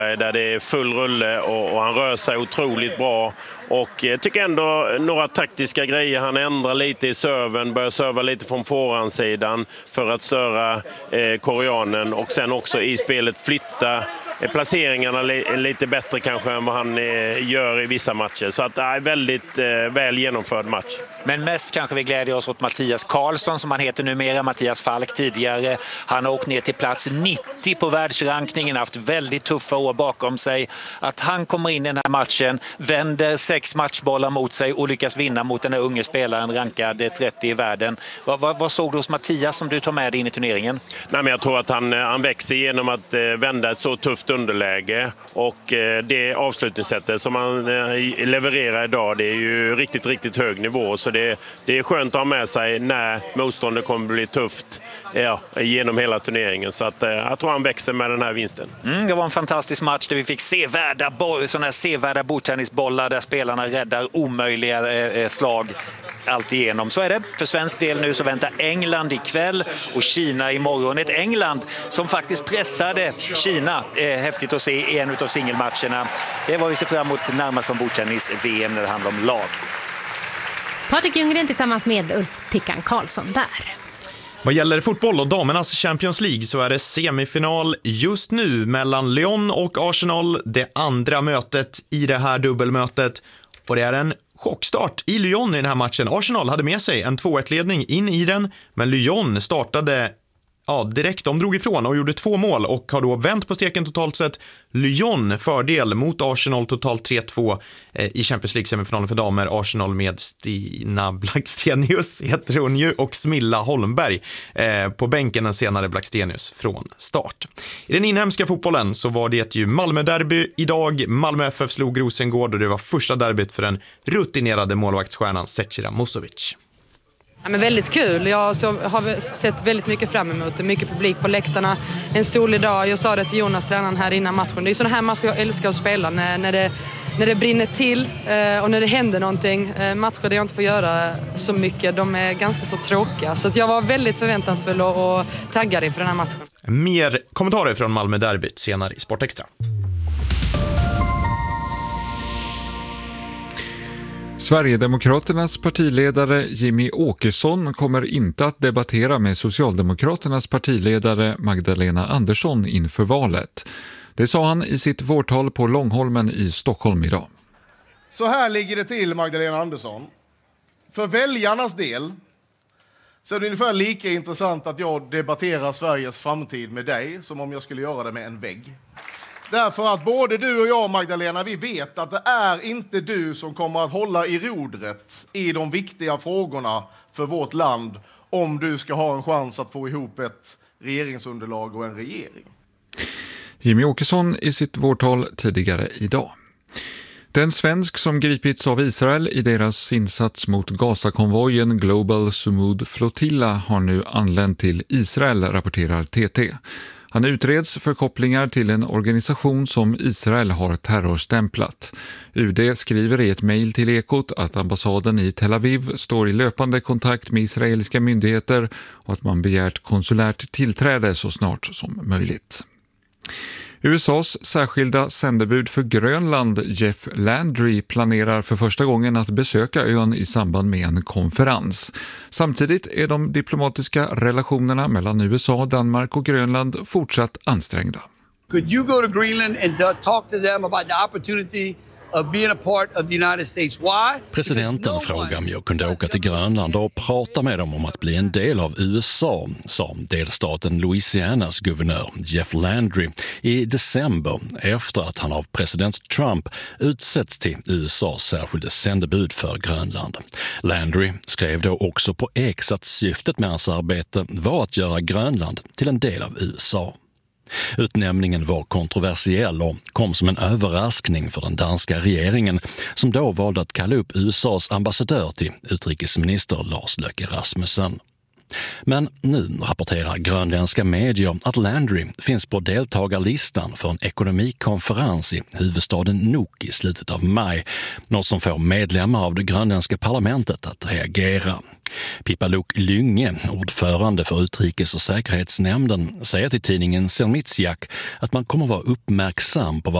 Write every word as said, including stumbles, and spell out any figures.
Där det är full rulle och, och han rör sig otroligt bra. Och jag tycker ändå några taktiska grejer. Han ändrar lite i serven, börjar serva lite från forehandsidan för att störa eh, koreanen. Och sen också i spelet flytta eh, placeringarna li, lite bättre kanske än vad han eh, gör i vissa matcher. Så att det är väldigt eh, väl genomförd match. Men mest kanske vi glädjer oss åt Mattias Karlsson som han heter numera, Mattias Falk tidigare. Han har åkt ner till plats nittio på världsrankningen, haft väldigt tuffa år bakom sig. Att han kommer in i den här matchen, vänder sex matchbollar mot sig och lyckas vinna mot den här unge spelaren rankad trettio i världen. Vad, vad, vad såg du hos Mattias som du tar med dig in i turneringen? Nej, men jag tror att han, han växer genom att eh, vända ett så tufft underläge. Och eh, det avslutningssättet som han eh, levererar idag, det är ju riktigt, riktigt hög nivå. Så det, det är skönt att ha med sig när motståndet kommer bli tufft ja, genom hela turneringen. Så att, eh, jag tror han växer med den här vinsten. Mm, det var en fantastisk match där vi fick sevärda, såna här sevärda bordtennisbollar där spelarna räddar omöjliga eh, slag allt igenom. Så är det. För svensk del nu så väntar England ikväll och Kina imorgon. Ett England som faktiskt pressade Kina. Eh, häftigt att se i en av singelmatcherna. Det var vi ser fram emot närmast från bordtennis-V M när det handlar om lag. Patrik Ljunggren tillsammans med Ulf Tickan Karlsson där. Vad gäller fotboll och damernas Champions League så är det semifinal just nu mellan Lyon och Arsenal, det andra mötet i det här dubbelmötet. Och det är en chockstart i Lyon i den här matchen. Arsenal hade med sig en två ett-ledning in i den, men Lyon startade ja, direkt. De drog ifrån och gjorde två mål och har då vänt på steken totalt sett. Lyon fördel mot Arsenal totalt tre två eh, i Champions League-semifinalen för damer. Arsenal med Stina Blackstenius heter hon ju och Smilla Holmberg eh, på bänken, den senare Blackstenius från start. I den inhemska fotbollen så var det ju Malmö-derby idag. Malmö F F slog Rosengård och det var första derbyt för den rutinerade målvaktsstjärnan Zecira Musovic. Ja, men väldigt kul. Jag så, har sett väldigt mycket fram emot det. Mycket publik på läktarna. En solig dag. Jag sa det till Jonas, tränaren här innan matchen. Det är sådana här matcher jag älskar att spela. När, när, det, när det brinner till eh, och när det händer någonting. Eh, matcher där jag inte får göra så mycket. De är ganska så tråkiga. Så att jag var väldigt förväntansfull och, och taggad inför den här matchen. Mer kommentarer från Malmö-derbyt senare i Sportextra. Sverigedemokraternas partiledare Jimmy Åkesson kommer inte att debattera med Socialdemokraternas partiledare Magdalena Andersson inför valet. Det sa han i sitt vårtal på Långholmen i Stockholm idag. Så här ligger det till, Magdalena Andersson. För väljarnas del så är det ungefär lika intressant att jag debatterar Sveriges framtid med dig som om jag skulle göra det med en vägg. Därför att både du och jag, Magdalena, vi vet att det är inte du som kommer att hålla i rodret i de viktiga frågorna för vårt land om du ska ha en chans att få ihop ett regeringsunderlag och en regering. Jimmy Åkesson i sitt vårtal tidigare idag. Den svensk som gripits av Israel i deras insats mot Gaza-konvojen Global Sumud Flotilla har nu anlänt till Israel, rapporterar T T. Han utreds för kopplingar till en organisation som Israel har terrorstämplat. U D skriver i ett mejl till Ekot att ambassaden i Tel Aviv står i löpande kontakt med israeliska myndigheter och att man begärt konsulärt tillträde så snart som möjligt. U S A:s särskilda sändebud för Grönland, Jeff Landry, planerar för första gången att besöka ön i samband med en konferens. Samtidigt är de diplomatiska relationerna mellan U S A, Danmark och Grönland fortsatt ansträngda. Could you go to Greenland and talk to them about the opportunity of being a part of the United States? Why? Presidenten frågade om jag kunde åka till Grönland och prata med dem om att bli en del av U S A, sa delstaten Louisianas guvernör Jeff Landry i december efter att han av president Trump utsetts till U S A:s särskilda sändebud för Grönland. Landry skrev då också på X att syftet med hans arbete var att göra Grönland till en del av U S A. Utnämningen var kontroversiell och kom som en överraskning för den danska regeringen som då valde att kalla upp U S A:s ambassadör till utrikesminister Lars Løkke Rasmussen. Men nu rapporterar grönländska medier att Landry finns på deltagarlistan för en ekonomikonferens i huvudstaden Nuuk i slutet av maj, något som får medlemmar av det grönländska parlamentet att reagera. Pippa Look Lynge, ordförande för utrikes- och säkerhetsnämnden, säger till tidningen Selmitsiak att man kommer vara uppmärksam på vad